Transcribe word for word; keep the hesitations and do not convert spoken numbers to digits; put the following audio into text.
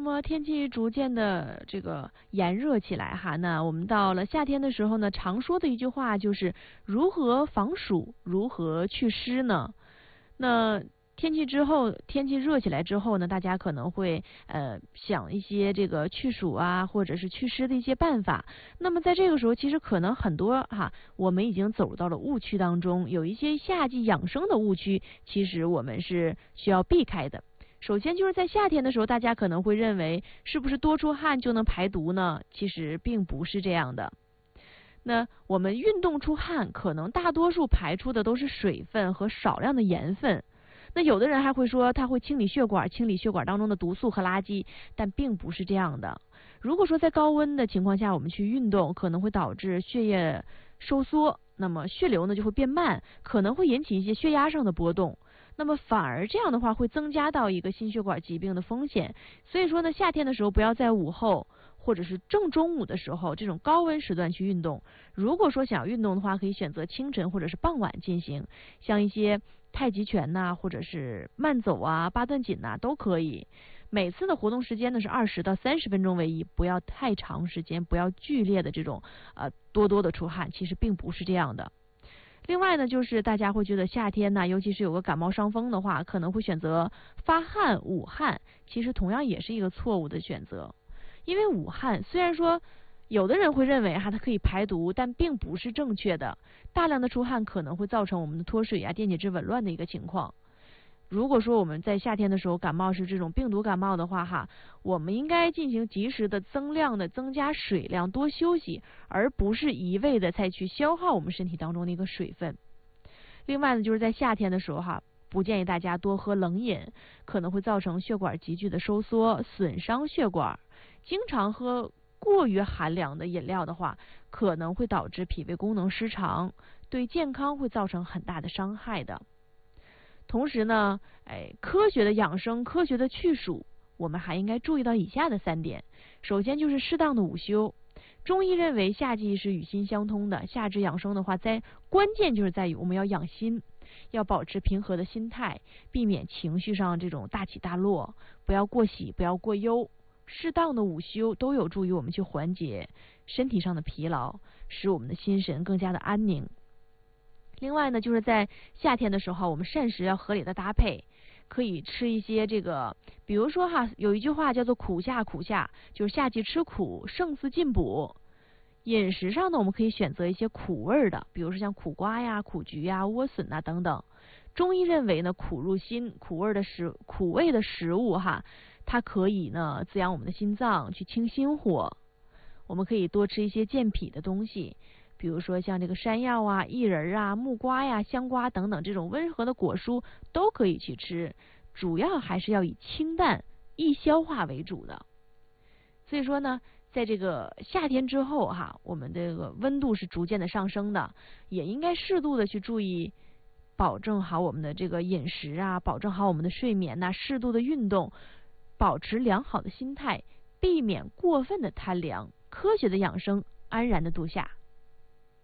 么天气逐渐的这个炎热起来哈，那我们到了夏天的时候呢，常说的一句话就是如何防暑，如何祛湿呢？那天气之后，天气热起来之后呢，大家可能会呃想一些这个去暑啊，或者是祛湿的一些办法。那么在这个时候，其实可能很多哈，我们已经走到了误区当中，有一些夏季养生的误区，其实我们是需要避开的。首先就是在夏天的时候，大家可能会认为是不是多出汗就能排毒呢？其实并不是这样的。那我们运动出汗，可能大多数排出的都是水分和少量的盐分。那有的人还会说它会清理血管，清理血管当中的毒素和垃圾，但并不是这样的。如果说在高温的情况下我们去运动，可能会导致血液收缩，那么血流呢就会变慢，可能会引起一些血压上的波动。那么反而这样的话会增加到一个心血管疾病的风险。所以说呢，夏天的时候不要在午后或者是正中午的时候这种高温时段去运动。如果说想要运动的话，可以选择清晨或者是傍晚进行，像一些太极拳呐、啊，或者是慢走啊、八段锦呐、啊、都可以。每次的活动时间呢是二十到三十分钟为宜，不要太长时间，不要剧烈的这种呃多多的出汗，其实并不是这样的。另外呢，就是大家会觉得夏天呢，尤其是有个感冒伤风的话，可能会选择发汗、捂汗，其实同样也是一个错误的选择。因为捂汗虽然说有的人会认为哈它可以排毒，但并不是正确的。大量的出汗可能会造成我们的脱水啊、电解质紊乱的一个情况。如果说我们在夏天的时候感冒是这种病毒感冒的话哈，我们应该进行及时的增量的增加水量，多休息，而不是一味的再去消耗我们身体当中的一个水分。另外呢，就是在夏天的时候哈，不建议大家多喝冷饮，可能会造成血管急剧的收缩，损伤血管。经常喝过于寒凉的饮料的话，可能会导致脾胃功能失常，对健康会造成很大的伤害的。同时呢，哎，科学的养生，科学的去暑，我们还应该注意到以下的三点。首先就是适当的午休。中医认为夏季是与心相通的，夏至养生的话，在关键就是在于我们要养心，要保持平和的心态，避免情绪上这种大起大落，不要过喜，不要过忧。适当的午休都有助于我们去缓解身体上的疲劳，使我们的心神更加的安宁。另外呢，就是在夏天的时候，我们膳食要合理的搭配，可以吃一些这个，比如说哈，有一句话叫做苦夏苦夏，就是夏季吃苦，胜似进补。饮食上呢，我们可以选择一些苦味的，比如说像苦瓜呀、苦菊呀、莴笋呐等等。中医认为呢，苦入心，苦味的食苦味的食物哈，它可以呢滋养我们的心脏，去清心火。我们可以多吃一些健脾的东西，比如说像这个山药啊、薏仁啊、木瓜呀、香瓜等等这种温和的果蔬都可以去吃，主要还是要以清淡、易消化为主的。所以说呢，在这个夏天之后哈，我们这个温度是逐渐的上升的，也应该适度的去注意，保证好我们的这个饮食啊，保证好我们的睡眠呐、啊，适度的运动，保持良好的心态，避免过分的贪凉，科学的养生，安然的度夏。